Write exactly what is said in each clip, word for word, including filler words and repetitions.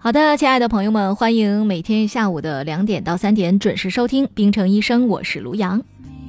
好的，亲爱的朋友们，欢迎每天下午的两点到三点准时收听冰城医生，我是卢阳。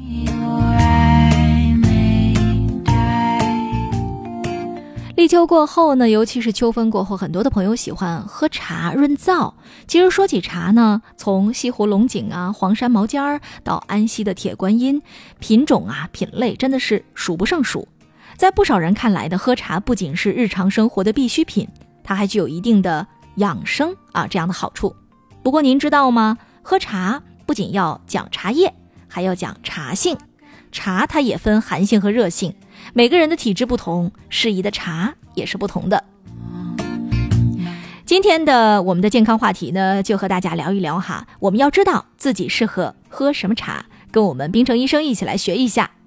立秋过后呢，尤其是秋分过后，很多的朋友喜欢喝茶润燥。其实说起茶呢，从西湖龙井啊、黄山毛尖儿到安溪的铁观音，品种啊、品类真的是数不胜数。在不少人看来的，喝茶不仅是日常生活的必需品，它还具有一定的养生啊这样的好处。不过您知道吗？喝茶不仅要讲茶叶，还要讲茶性。茶它也分寒性和热性，每个人的体质不同，适宜的茶也是不同的。今天的我们的健康话题呢，就和大家聊一聊哈，我们要知道自己适合喝什么茶，跟我们冰城医生一起来学一下。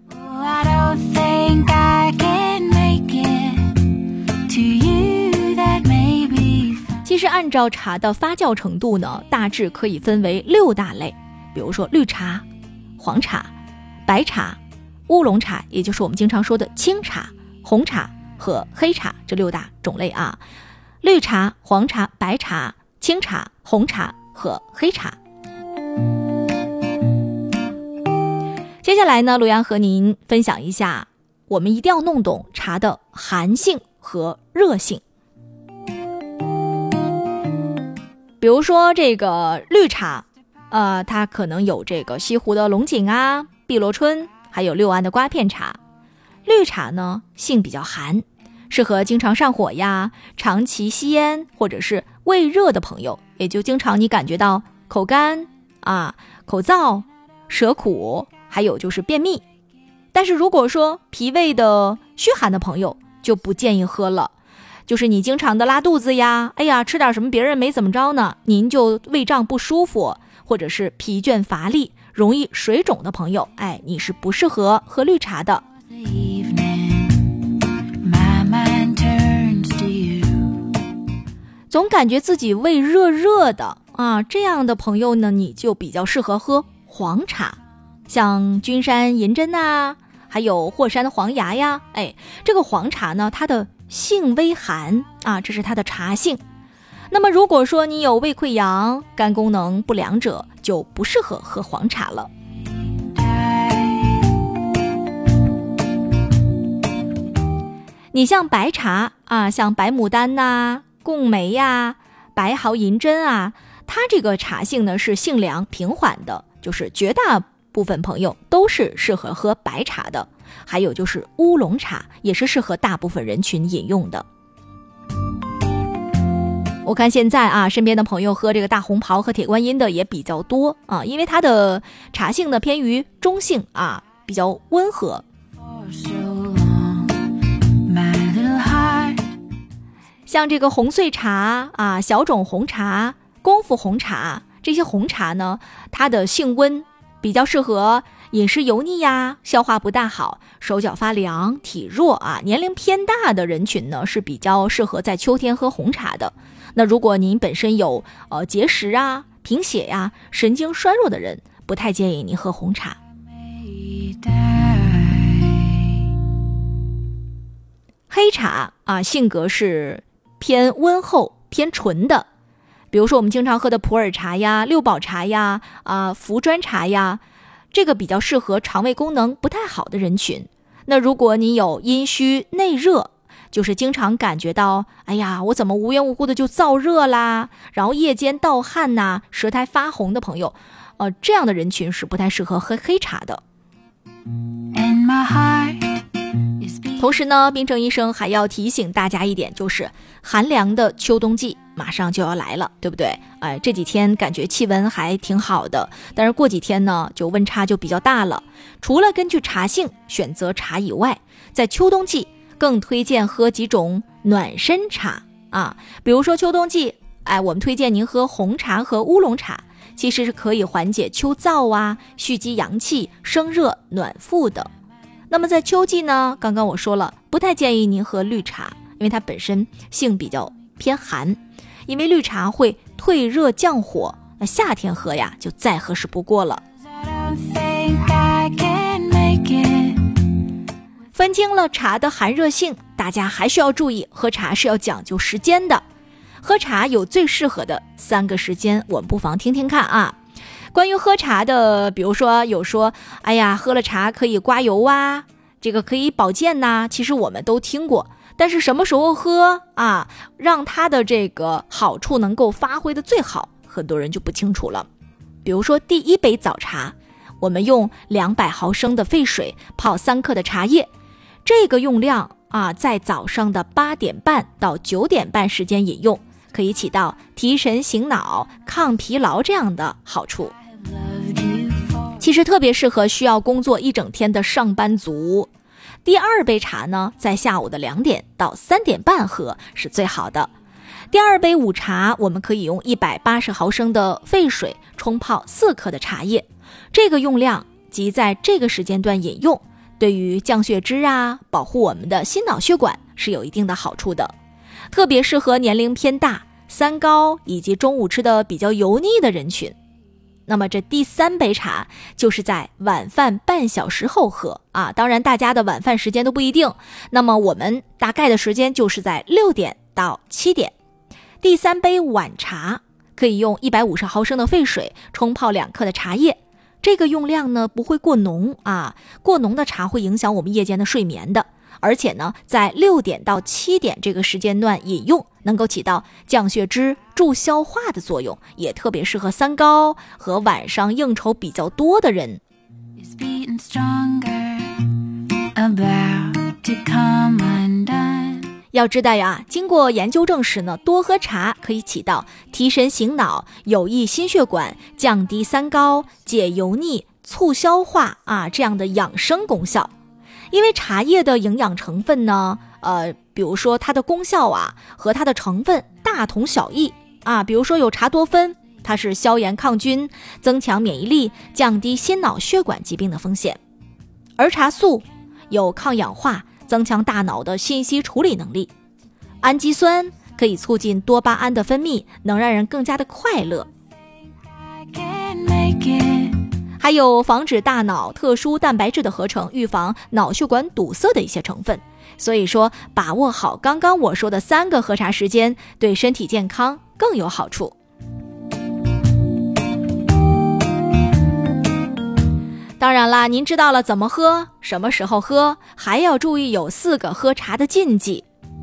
其实按照茶的发酵程度呢，大致可以分为六大类，比如说绿茶、黄茶、白茶、乌龙茶，也就是我们经常说的清茶、红茶和黑茶这六大种类啊。绿茶、黄茶、白茶、清茶、红茶和黑茶。接下来呢，卢阳和您分享一下，我们一定要弄懂茶的寒性和热性。比如说这个绿茶，呃，它可能有这个西湖的龙井啊、碧螺春，还有六安的瓜片茶。绿茶呢，性比较寒，适合经常上火呀、长期吸烟或者是胃热的朋友，也就经常你感觉到口干啊、口燥、舌苦，还有就是便秘。但是如果说脾胃的虚寒的朋友，就不建议喝了。就是你经常的拉肚子呀，哎呀，吃点什么别人没怎么着呢，您就胃胀不舒服，或者是疲倦乏力，容易水肿的朋友，哎，你是不适合喝绿茶的。总感觉自己胃热热的啊，这样的朋友呢，你就比较适合喝黄茶，像君山银针啊，还有霍山的黄芽呀，哎，这个黄茶呢，它的性微寒啊，这是它的茶性。那么如果说你有胃溃疡、肝功能不良者，就不适合喝黄茶了。你像白茶啊，像白牡丹呐、啊、贡梅呀、白毫银针啊，它这个茶性呢是性凉平缓的，就是绝大部分朋友都是适合喝白茶的。还有就是乌龙茶，也是适合大部分人群饮用的。我看现在啊，身边的朋友喝这个大红袍和铁观音的也比较多啊，因为它的茶性呢偏于中性啊，比较温和。像这个红穗茶啊、小种红茶、功夫红茶，这些红茶呢，它的性温，比较适合饮食油腻呀，消化不大好，手脚发凉，体弱啊，年龄偏大的人群呢是比较适合在秋天喝红茶的。那如果您本身有呃结石啊、贫血呀、神经衰弱的人，不太建议您喝红茶。黑茶啊，性格是偏温厚、偏纯的。比如说我们经常喝的普洱茶呀、六宝茶呀、啊茯砖茶呀，这个比较适合肠胃功能不太好的人群。那如果你有阴虚内热，就是经常感觉到哎呀，我怎么无缘无故的就燥热啦，然后夜间盗汗呐、舌苔发红的朋友，呃，这样的人群是不太适合喝黑茶的。同时呢，冰城医生还要提醒大家一点，就是寒凉的秋冬季马上就要来了，对不对？哎，这几天感觉气温还挺好的，但是过几天呢，就温差就比较大了。除了根据茶性选择茶以外，在秋冬季更推荐喝几种暖身茶啊，比如说秋冬季，哎，我们推荐您喝红茶和乌龙茶，其实是可以缓解秋燥啊、蓄积阳气、生热暖腹的。那么在秋季呢，刚刚我说了，不太建议您喝绿茶，因为它本身性比较偏寒，因为绿茶会退热降火，那夏天喝呀就再合适不过了。分清了茶的寒热性，大家还需要注意，喝茶是要讲究时间的。 喝茶有最适合的三个时间，我们不妨听听看啊。关于喝茶的，比如说有说，哎呀，喝了茶可以刮油啊，这个可以保健呐、啊，其实我们都听过。但是什么时候喝啊，让它的这个好处能够发挥的最好，很多人就不清楚了。比如说第一杯早茶，我们用两百毫升的沸水泡三克的茶叶，这个用量啊，在早上的八点半到九点半时间饮用，可以起到提神醒脑、抗疲劳这样的好处。其实特别适合需要工作一整天的上班族。第二杯茶呢，在下午的两点到三点半喝是最好的。第二杯午茶，我们可以用一百八十毫升的沸水冲泡四克的茶叶，这个用量即在这个时间段饮用，对于降血脂啊，保护我们的心脑血管是有一定的好处的，特别适合年龄偏大、三高以及中午吃的比较油腻的人群。那么这第三杯茶就是在晚饭半小时后喝啊，当然大家的晚饭时间都不一定，那么我们大概的时间就是在六点到七点。第三杯晚茶可以用一百五十毫升的沸水冲泡两克的茶叶，这个用量呢不会过浓啊，过浓的茶会影响我们夜间的睡眠的，而且呢在六点到七点这个时间段饮用，能够起到降血脂、助消化的作用，也特别适合三高和晚上应酬比较多的人。要知道呀，经过研究证实呢，多喝茶可以起到提神醒脑、有益心血管、降低三高、解油腻、促消化啊这样的养生功效。因为茶叶的营养成分呢，呃，比如说它的功效啊和它的成分大同小异啊，比如说有茶多酚，它是消炎抗菌、增强免疫力、降低心脑血管疾病的风险；儿茶素有抗氧化、增强大脑的信息处理能力；氨基酸可以促进多巴胺的分泌，能让人更加的快乐；还有防止大脑特殊蛋白质的合成，预防脑血管堵塞的一些成分。所以说，把握好刚刚我说的三个喝茶时间，对身体健康更有好处。当然啦，您知道了怎么喝，什么时候喝，还要注意有四个喝茶的禁忌。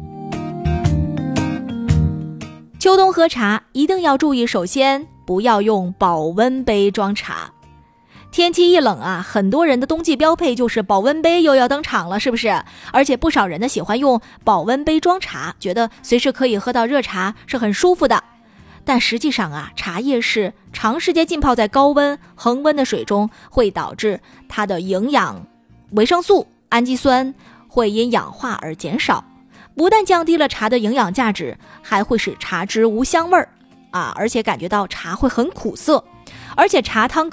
秋冬喝茶一定要注意，首先不要用保温杯装茶。天气一冷啊，很多人的冬季标配就是保温杯又要登场了，是不是？而且不少人呢喜欢用保温杯装茶，觉得随时可以喝到热茶是很舒服的。但实际上啊，茶叶是长时间浸泡在高温、恒温的水中，会导致它的营养、维生素、氨基酸会因氧化而减少，不但降低了茶的营养价值，还会使茶汁无香味儿啊，而且感觉到茶会很苦涩，而且茶汤